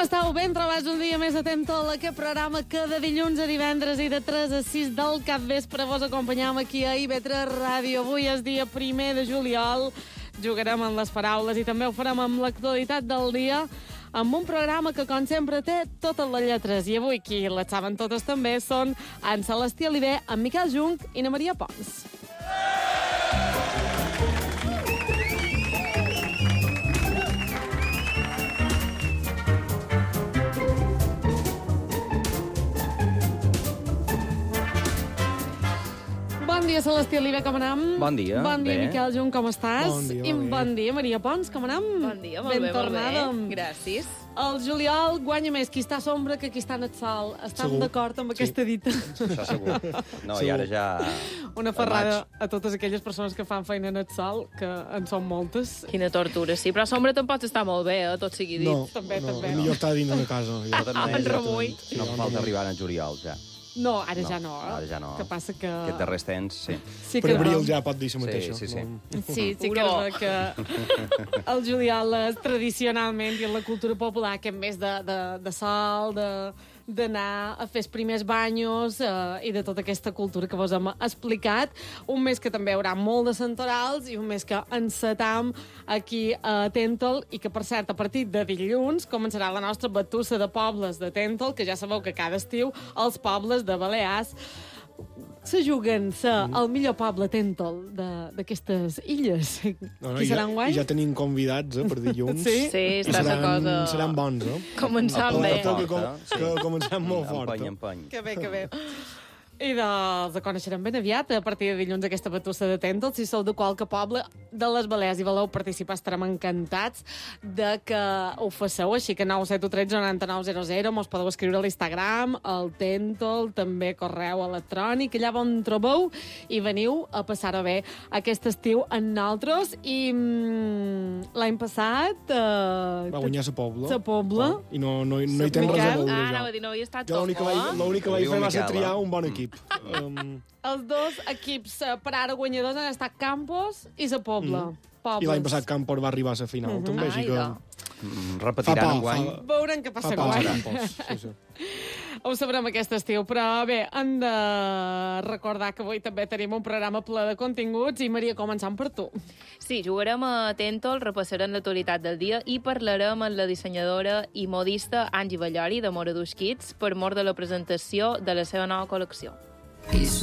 estàu? Ben trobats un dia més a Tentol, aquest programa que de dilluns a divendres i de 3 a 6 del capvespre vos acompanyam aquí a IB3 Ràdio. Avui és dia 1 de juliol, jugarem amb les paraules i també ho farem amb l'actualitat del dia, amb un programa que, com sempre, té totes les lletres. I avui qui les saben totes també són en Celestí Oliver, en Miquel Junc i na Maria Pons. Bon dia, Celestí Oliver, com anem? Bon dia. Bon dia, bé. Miquel Junc, com estàs? Bon dia, I molt bé. bon dia, Maria Pons, com anem? Bon dia, molt ben bé, molt tornada. bé. Gràcies. El juliol guanya més qui està a sombra que qui està en el sol. Estem Segur. d'acord amb aquesta dita? Això segur. No, i ara ja... Una ferrada a totes aquelles persones que fan feina en el sol, que en són moltes. Quina tortura, sí. Però a sombra tampoc està molt bé, tot sigui dit. No, També, no, també. millor estar dins de casa. Ja. En remull. No falta arribar en juliol, ja. No, ara No, ja no. ara ja no. Que passa que... Aquest darrers temps, sí. Sí Per que abril ja pot dir la mateixa. sí, sí. Sí, sí que és Uro. ver que el juliol és tradicionalment i en la cultura popular aquest mes de sol, d'anar a fer els primers banyos i de tota aquesta cultura que vos hem explicat. Un mes que també hi haurà molt de santorals i un mes que encetam aquí a Tentol i que, per cert, a partir de dilluns començarà la nostra batussa de pobles de Tentol, que ja sabeu que cada estiu els pobles de Balears se juguen el millor poble Tentol d'aquestes illes. Qui serà enguany? I ja tenim convidats per dilluns. Sí? Sí, està la cosa... Seran bons, eh? Començant bé. Que comencem molt fort. Empeny, empeny. Que bé, que bé. I els coneixerem ben aviat, a partir de dilluns, aquesta batussa de Tentol. Si sou de qualque poble de les Balears i voleu participar, estarem encantats de que ho faceu, així que 971 9900, mos podeu escriure a l'Instagram, al Tentol, també correu electrònic, allà on trobeu, i veniu a passar-ho bé aquest estiu amb nosaltres. I l'any passat... Va guanyar la Pobla. La Pobla. I no hi tens res a Miquel? veure, Ah, jo. anava a dir, no havia estat Jo tot, l'únic que Ho vaig diu fer va ser Miquel, triar eh? un bon equip. Els dos equips per ara guanyadors han estat Campos i la Pobla. I l'any passat Campos va arribar a la final, també, així que... Repetiran enguany. Veurem què Fa passa pau a enguany. Campos. Sí, sí. Ho sabrem aquest estiu, però bé, hem de recordar que avui també tenim un programa ple de continguts i, Maria, començant per tu. Sí, jugarem a Tentol, repassarem l'actualitat del dia i parlarem amb la dissenyadora i modista Angie Ballori de Moraduix Kids per mort de la presentació de la seva nova col·lecció.